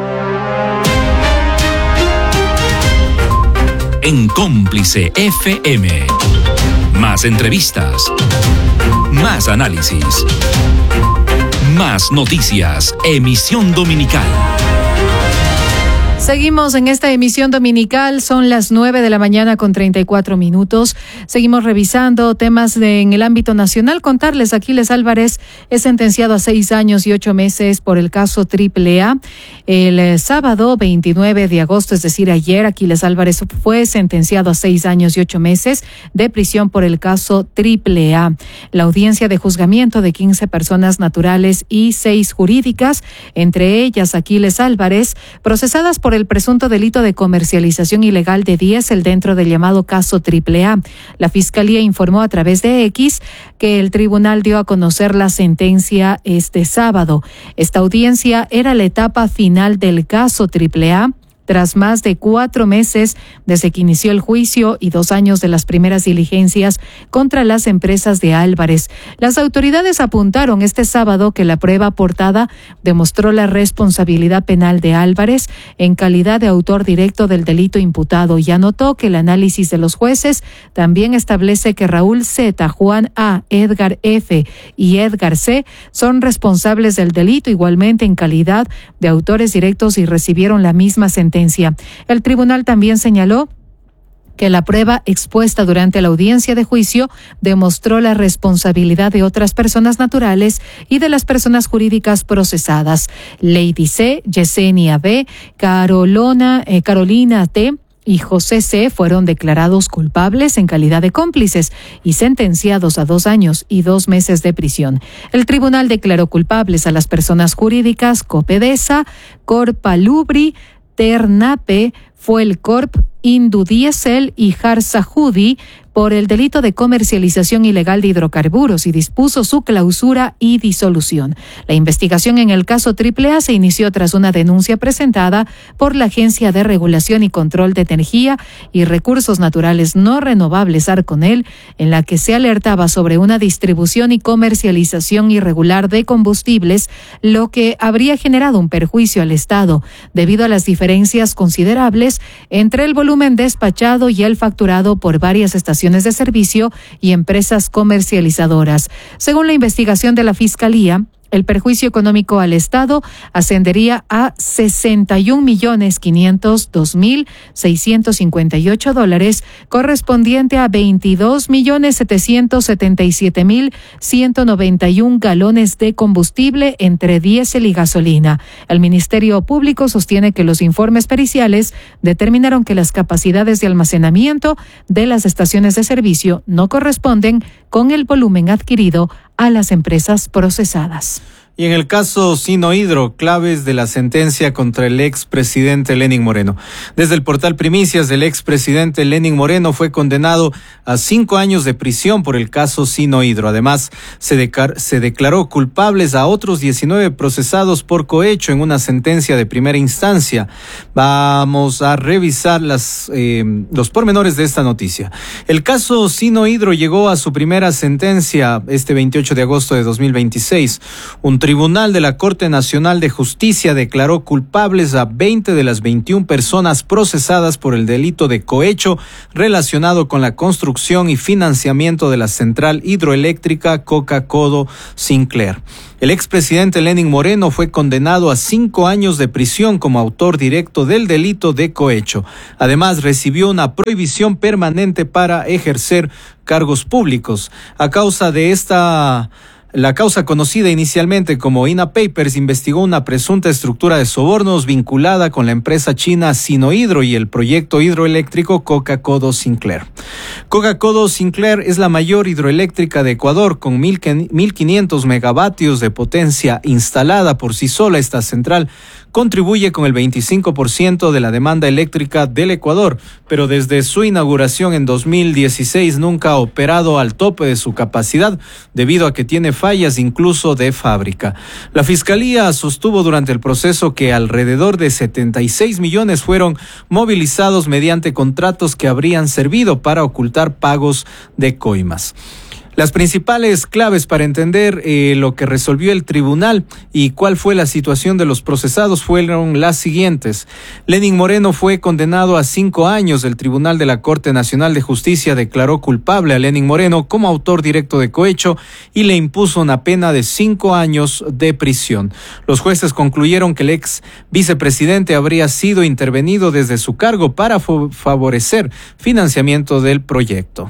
En Cómplice FM. Más entrevistas. Más análisis. Más noticias. Emisión dominical. Seguimos en esta emisión dominical, son las 9 de la mañana con 34 minutos. Seguimos revisando temas en el ámbito nacional. Contarles, Aquiles Álvarez es sentenciado a 6 años y 8 meses por el caso AAA. El sábado 29 de agosto, es decir, ayer, Aquiles Álvarez fue sentenciado a 6 años y 8 meses de prisión por el caso AAA. La audiencia de juzgamiento de 15 personas naturales y 6 jurídicas, entre ellas Aquiles Álvarez, procesadas por el presunto delito de comercialización ilegal de diésel dentro del llamado caso AAA. La Fiscalía informó a través de X que el tribunal dio a conocer la sentencia este sábado. Esta audiencia era la etapa final del caso AAA. Tras más de 4 meses desde que inició el juicio y 2 años de las primeras diligencias contra las empresas de Álvarez, las autoridades apuntaron este sábado que la prueba aportada demostró la responsabilidad penal de Álvarez en calidad de autor directo del delito imputado y anotó que el análisis de los jueces también establece que Raúl Z, Juan A, Edgar F y Edgar C son responsables del delito igualmente en calidad de autores directos y recibieron la misma sentencia. El tribunal también señaló que la prueba expuesta durante la audiencia de juicio demostró la responsabilidad de otras personas naturales y de las personas jurídicas procesadas. Lady C, Yesenia B, Carolina T, y José C. fueron declarados culpables en calidad de cómplices y sentenciados a 2 años y 2 meses de prisión. El tribunal declaró culpables a las personas jurídicas Copedesa, Corpalubri, Ternape, Fuelcorp, Indudiesel y Harsajudi por el delito de comercialización ilegal de hidrocarburos y dispuso su clausura y disolución. La investigación en el caso AAA se inició tras una denuncia presentada por la Agencia de Regulación y Control de Energía y Recursos Naturales No Renovables Arconel, en la que se alertaba sobre una distribución y comercialización irregular de combustibles, lo que habría generado un perjuicio al Estado debido a las diferencias considerables entre el volumen despachado y el facturado por varias estaciones de servicio y empresas comercializadoras. Según la investigación de la Fiscalía, el perjuicio económico al Estado ascendería a $61.502.658, correspondiente a 22.777.191 galones de combustible entre diésel y gasolina. El Ministerio Público sostiene que los informes periciales determinaron que las capacidades de almacenamiento de las estaciones de servicio no corresponden con el volumen adquirido a las empresas procesadas. Y en el caso Sinohydro, claves de la sentencia contra el expresidente Lenín Moreno. Desde el portal Primicias, el expresidente Lenín Moreno fue condenado a 5 años de prisión por el caso Sinohydro. Además, se declaró culpables a otros 19 procesados por cohecho en una sentencia de primera instancia. Vamos a revisar los pormenores de esta noticia. El caso Sinohydro llegó a su primera sentencia este 28 de agosto de 2026. Un tribunal de la Corte Nacional de Justicia declaró culpables a 20 de las 21 personas procesadas por el delito de cohecho relacionado con la construcción y financiamiento de la central hidroeléctrica Coca-Codo Sinclair. El expresidente Lenín Moreno fue condenado a 5 años de prisión como autor directo del delito de cohecho. Además, recibió una prohibición permanente para ejercer cargos públicos. A causa de la causa conocida inicialmente como INA Papers investigó una presunta estructura de sobornos vinculada con la empresa china Sinohydro y el proyecto hidroeléctrico Coca-Codo Sinclair. Coca-Codo Sinclair es la mayor hidroeléctrica de Ecuador con 1.500 megavatios de potencia instalada por sí sola. Esta central contribuye con el 25% de la demanda eléctrica del Ecuador, pero desde su inauguración en 2016 nunca ha operado al tope de su capacidad debido a que tiene fallas incluso de fábrica. La Fiscalía sostuvo durante el proceso que alrededor de 76 millones fueron movilizados mediante contratos que habrían servido para ocultar pagos de coimas. Las principales claves para entender lo que resolvió el tribunal y cuál fue la situación de los procesados fueron las siguientes. Lenín Moreno fue condenado a 5 años. El Tribunal de la Corte Nacional de Justicia declaró culpable a Lenín Moreno como autor directo de cohecho y le impuso una pena de 5 años de prisión. Los jueces concluyeron que el ex vicepresidente habría sido intervenido desde su cargo para favorecer financiamiento del proyecto.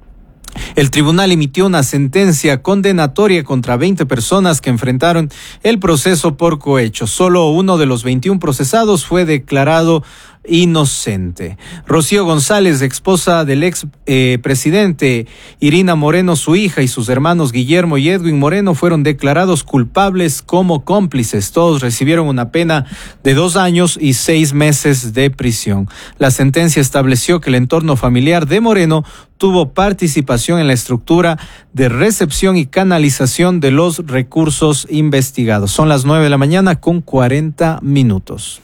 El tribunal emitió una sentencia condenatoria contra 20 personas que enfrentaron el proceso por cohecho. Solo uno de los 21 procesados fue declarado inocente. Rocío González, esposa del ex presidente Irina Moreno, su hija, y sus hermanos Guillermo y Edwin Moreno fueron declarados culpables como cómplices. Todos recibieron una pena de 2 años y 6 meses de prisión. La sentencia estableció que el entorno familiar de Moreno tuvo participación en la estructura de recepción y canalización de los recursos investigados. Son las 9 de la mañana con 40 minutos.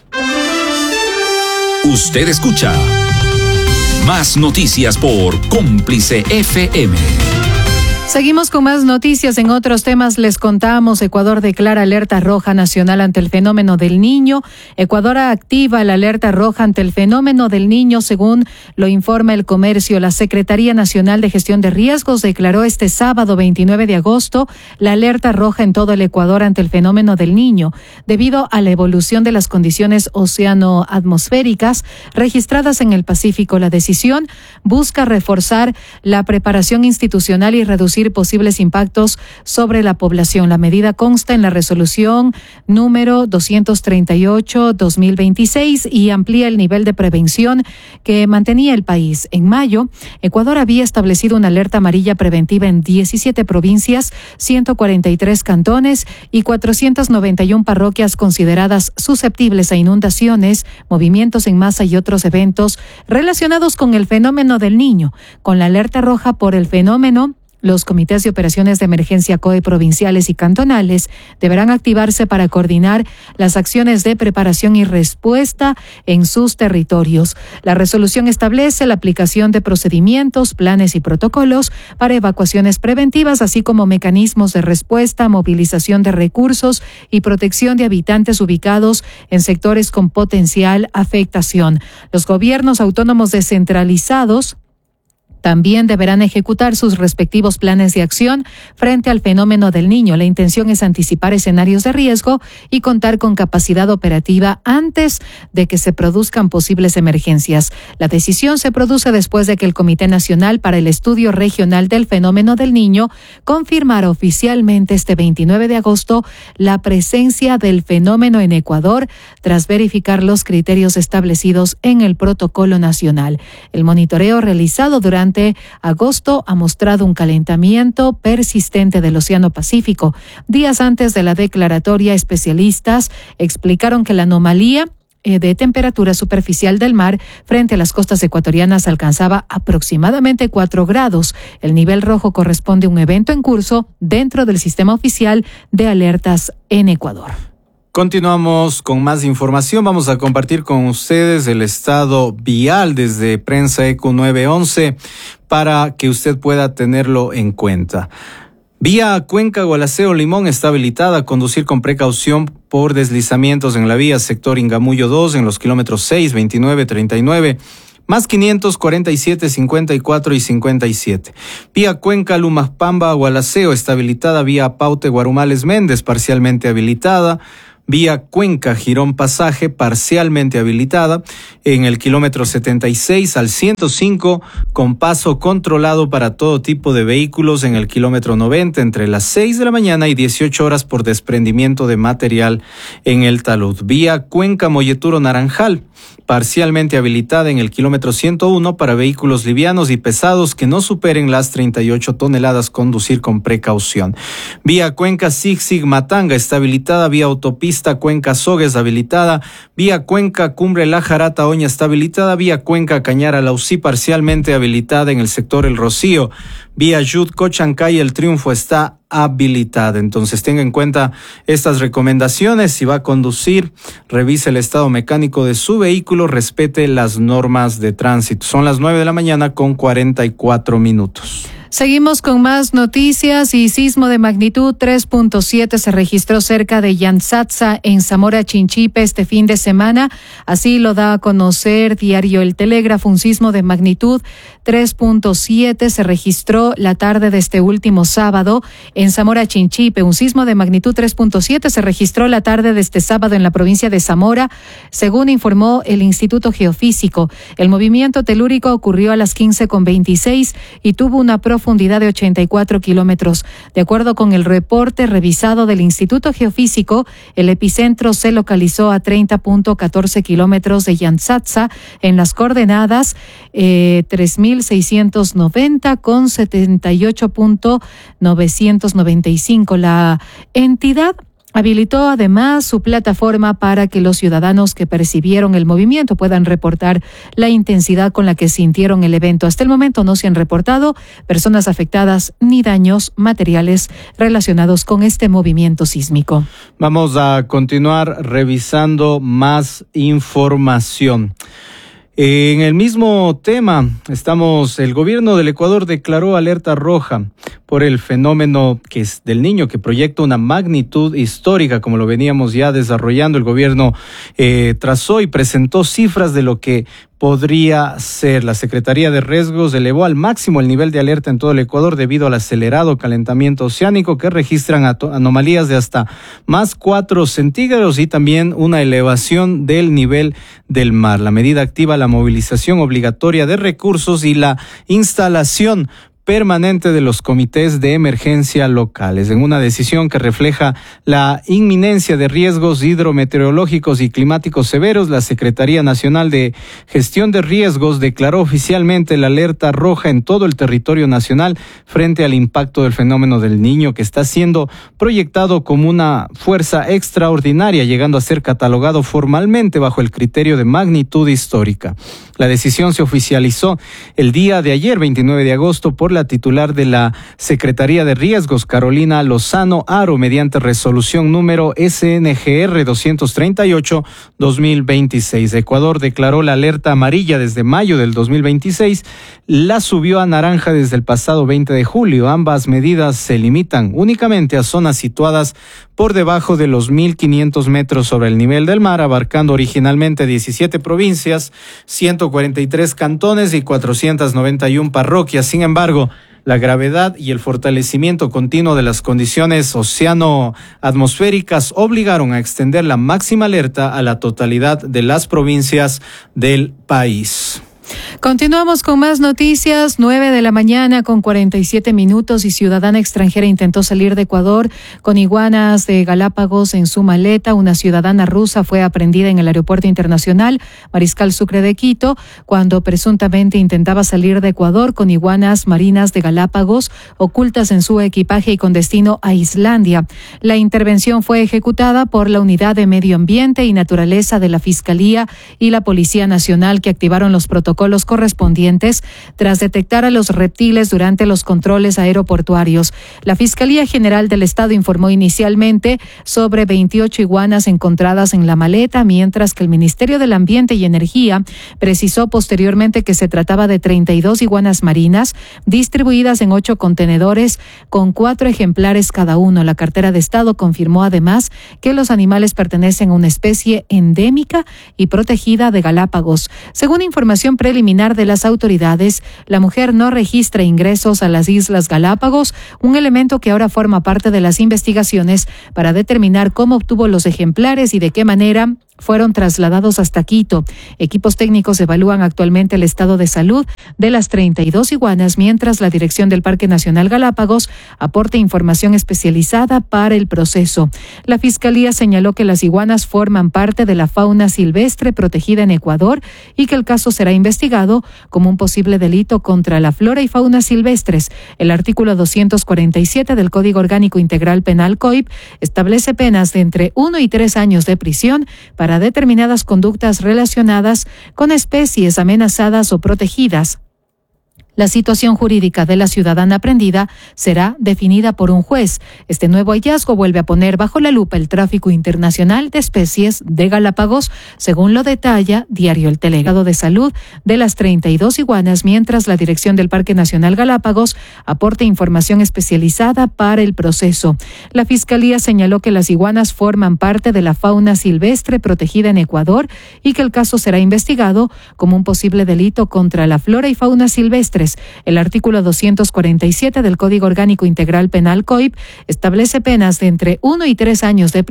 Usted escucha Más Noticias por Cómplice FM. Seguimos con más noticias. En otros temas les contamos, Ecuador declara alerta roja nacional ante el fenómeno del Niño. Ecuador activa la alerta roja ante el fenómeno del Niño, según lo informa El Comercio. La Secretaría Nacional de Gestión de Riesgos declaró este sábado 29 de agosto la alerta roja en todo el Ecuador ante el fenómeno del Niño, debido a la evolución de las condiciones oceanoatmosféricas registradas en el Pacífico. La decisión busca reforzar la preparación institucional y reducir posibles impactos sobre la población. La medida consta en la resolución número 238/2026 y amplía el nivel de prevención que mantenía el país. En mayo, Ecuador había establecido una alerta amarilla preventiva en 17 provincias, 143 cantones y 491 parroquias consideradas susceptibles a inundaciones, movimientos en masa y otros eventos relacionados con el fenómeno del Niño. Con la alerta roja por el fenómeno, los comités de operaciones de emergencia COE provinciales y cantonales deberán activarse para coordinar las acciones de preparación y respuesta en sus territorios. La resolución establece la aplicación de procedimientos, planes y protocolos para evacuaciones preventivas, así como mecanismos de respuesta, movilización de recursos y protección de habitantes ubicados en sectores con potencial afectación. Los gobiernos autónomos descentralizados también deberán ejecutar sus respectivos planes de acción frente al fenómeno del Niño. La intención es anticipar escenarios de riesgo y contar con capacidad operativa antes de que se produzcan posibles emergencias. La decisión se produce después de que el Comité Nacional para el Estudio Regional del Fenómeno del Niño confirmara oficialmente este 29 de agosto la presencia del fenómeno en Ecuador tras verificar los criterios establecidos en el protocolo nacional. El monitoreo realizado durante durante agosto ha mostrado un calentamiento persistente del Océano Pacífico. Días antes de la declaratoria, especialistas explicaron que la anomalía de temperatura superficial del mar frente a las costas ecuatorianas alcanzaba aproximadamente 4 grados. El nivel rojo corresponde a un evento en curso dentro del sistema oficial de alertas en Ecuador. Continuamos con más información. Vamos a compartir con ustedes el estado vial desde Prensa ECU 911 para que usted pueda tenerlo en cuenta. Vía Cuenca Gualaceo Limón está habilitada a conducir con precaución por deslizamientos en la vía sector Ingamullo 2 en los kilómetros 6, 29, 39, más 547, 54 y 57. Vía Cuenca Lumapamba Gualaceo está habilitada, vía Paute Guarumales Méndez parcialmente habilitada. Vía Cuenca Girón Pasaje parcialmente habilitada en el kilómetro 76 al 105 con paso controlado para todo tipo de vehículos en el kilómetro 90 entre las 6 de la mañana y 18 horas por desprendimiento de material en el talud. Vía Cuenca Molleturo Naranjal parcialmente habilitada en el kilómetro 101 para vehículos livianos y pesados que no superen las 38 toneladas, conducir con precaución. Vía Cuenca Sig Matanga está habilitada, vía autopista Cuenca Sogues habilitada, vía Cuenca Cumbre La Jarata Oña está habilitada, vía Cuenca Cañara Lausí parcialmente habilitada en el sector El Rocío, vía Yud Cochancay El Triunfo está habilitada. Entonces tenga en cuenta estas recomendaciones. Si va a conducir, revise el estado mecánico de su vehículo, respete las normas de tránsito. Son las 9 de la mañana con 44 minutos. Seguimos con más noticias y sismo de magnitud 3.7 se registró cerca de Yanzatza en Zamora Chinchipe este fin de semana. Así lo da a conocer diario El Telégrafo. Un sismo de magnitud 3.7 se registró la tarde de este último sábado en Zamora Chinchipe. Un sismo de magnitud 3.7 se registró la tarde de este sábado en la provincia de Zamora, según informó el Instituto Geofísico. El movimiento telúrico ocurrió a las 15:26 y tuvo una profundidad de 84 kilómetros. De acuerdo con el reporte revisado del Instituto Geofísico, el epicentro se localizó a 30.14 kilómetros de Yanzatza en las coordenadas 3.690 con 78.995. La entidad habilitó además su plataforma para que los ciudadanos que percibieron el movimiento puedan reportar la intensidad con la que sintieron el evento. Hasta el momento no se han reportado personas afectadas ni daños materiales relacionados con este movimiento sísmico. Vamos a continuar revisando más información. En el mismo tema, el gobierno del Ecuador declaró alerta roja por el fenómeno que es del Niño, que proyecta una magnitud histórica, como lo veníamos ya desarrollando. El gobierno trazó y presentó cifras de lo que podría ser. La Secretaría de Riesgos elevó al máximo el nivel de alerta en todo el Ecuador debido al acelerado calentamiento oceánico que registran anomalías de hasta más 4 centígrados y también una elevación del nivel del mar. La medida activa la movilización obligatoria de recursos y la instalación permanente de los comités de emergencia locales. En una decisión que refleja la inminencia de riesgos hidrometeorológicos y climáticos severos, la Secretaría Nacional de Gestión de Riesgos declaró oficialmente la alerta roja en todo el territorio nacional frente al impacto del fenómeno del Niño, que está siendo proyectado como una fuerza extraordinaria, llegando a ser catalogado formalmente bajo el criterio de magnitud histórica. La decisión se oficializó el día de ayer, 29 de agosto, por la titular de la Secretaría de Riesgos, Carolina Lozano Aro, mediante resolución número SNGR 238-2026. Ecuador declaró la alerta amarilla desde mayo del 2026, la subió a naranja desde el pasado 20 de julio. Ambas medidas se limitan únicamente a zonas situadas por debajo de los 1.500 metros sobre el nivel del mar, abarcando originalmente 17 provincias, 143 cantones y 491 parroquias. Sin embargo, la gravedad y el fortalecimiento continuo de las condiciones oceano-atmosféricas obligaron a extender la máxima alerta a la totalidad de las provincias del país. Continuamos con más noticias. 9 de la mañana con 47 minutos y ciudadana extranjera intentó salir de Ecuador con iguanas de Galápagos en su maleta. Una ciudadana rusa fue aprehendida en el aeropuerto internacional Mariscal Sucre de Quito cuando presuntamente intentaba salir de Ecuador con iguanas marinas de Galápagos ocultas en su equipaje y con destino a Islandia. La intervención fue ejecutada por la Unidad de Medio Ambiente y Naturaleza de la Fiscalía y la Policía Nacional, que activaron los protocolos correspondientes tras detectar a los reptiles durante los controles aeroportuarios. La Fiscalía General del Estado informó inicialmente sobre 28 iguanas encontradas en la maleta, mientras que el Ministerio del Ambiente y Energía precisó posteriormente que se trataba de 32 iguanas marinas distribuidas en 8 contenedores con 4 ejemplares cada uno. La cartera de Estado confirmó además que los animales pertenecen a una especie endémica y protegida de Galápagos. Según información preliminar de las autoridades, la mujer no registra ingresos a las Islas Galápagos, un elemento que ahora forma parte de las investigaciones para determinar cómo obtuvo los ejemplares y de qué manera fueron trasladados hasta Quito. Equipos técnicos evalúan actualmente el estado de salud de las 32 iguanas, mientras la Dirección del Parque Nacional Galápagos aporta información especializada para el proceso. La Fiscalía señaló que las iguanas forman parte de la fauna silvestre protegida en Ecuador y que el caso será investigado como un posible delito contra la flora y fauna silvestres. El artículo 247 del Código Orgánico Integral Penal COIP establece penas de entre 1 y 3 años de prisión para determinadas conductas relacionadas con especies amenazadas o protegidas. La situación jurídica de la ciudadana aprehendida será definida por un juez. Este nuevo hallazgo vuelve a poner bajo la lupa el tráfico internacional de especies de Galápagos, según lo detalla Diario El Delegado de Salud de las 32 iguanas, mientras la Dirección del Parque Nacional Galápagos aporta información especializada para el proceso. La Fiscalía señaló que las iguanas forman parte de la fauna silvestre protegida en Ecuador y que el caso será investigado como un posible delito contra la flora y fauna silvestre. El artículo 247 del Código Orgánico Integral Penal COIP establece penas de entre 1 y 3 años de